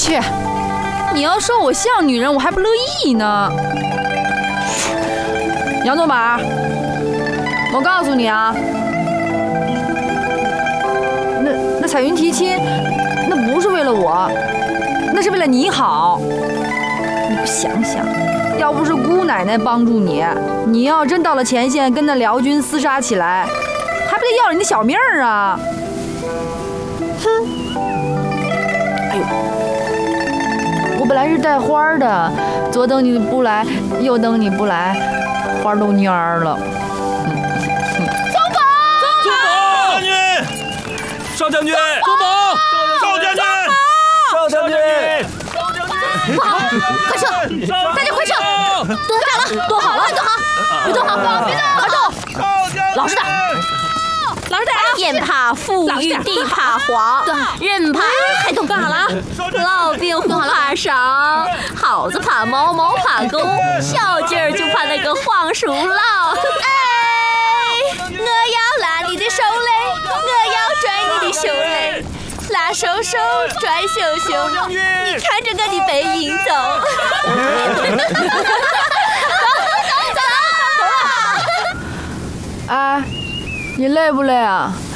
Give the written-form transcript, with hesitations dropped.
去，你要说我像女人，我还不乐意呢。杨总板，我告诉你啊，那彩云提亲，那不是为了我，那是为了你好。你不想想，要不是姑奶奶帮助你，你要真到了前线跟那辽军厮杀起来，还不得要了你的小命儿啊！哼！哎呦，我本来是带花的，左等你不来，右等你不来，花都蔫儿了。 少将军，宗保，少将军，少将军， 不好，快撤！大家快撤！躲下了，躲好了，别动好，别动，快动！老实点，老实点！天怕富裕，地怕黄，人怕还动干啥了？老兵不怕伤，耗子怕猫，猫怕狗，小鸡儿就怕那个黄鼠狼。我要拉你的手嘞，我要拽你的手嘞，拉手手，拽袖袖，你看着我的背影走。 哎，你累不累啊？